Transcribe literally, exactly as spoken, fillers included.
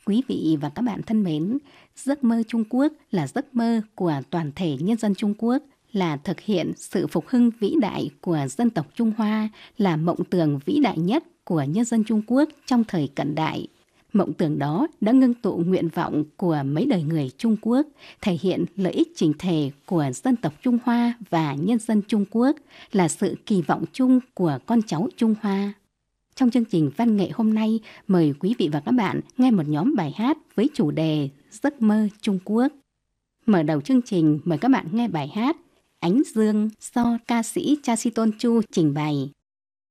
Quý vị và các bạn thân mến, giấc mơ Trung Quốc là giấc mơ của toàn thể nhân dân Trung Quốc, là thực hiện sự phục hưng vĩ đại của dân tộc Trung Hoa, là mộng tưởng vĩ đại nhất của nhân dân Trung Quốc trong thời cận đại. Mộng tưởng đó đã ngưng tụ nguyện vọng của mấy đời người Trung Quốc, thể hiện lợi ích chỉnh thể của dân tộc Trung Hoa và nhân dân Trung Quốc, là sự kỳ vọng chung của con cháu Trung Hoa. Trong chương trình văn nghệ hôm nay, mời quý vị và các bạn nghe một nhóm bài hát với chủ đề Giấc mơ Trung Quốc. Mở đầu chương trình, mời các bạn nghe bài hát Ánh Dương do ca sĩ Cha Si Tôn Chu trình bày.